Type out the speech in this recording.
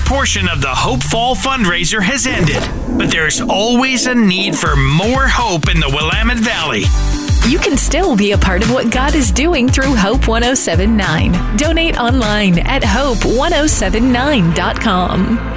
portion of the Hope Fall fundraiser has ended, but there's always a need for more hope in the Willamette Valley. You can still be a part of what God is doing through Hope 1079. Donate online at hope1079.com.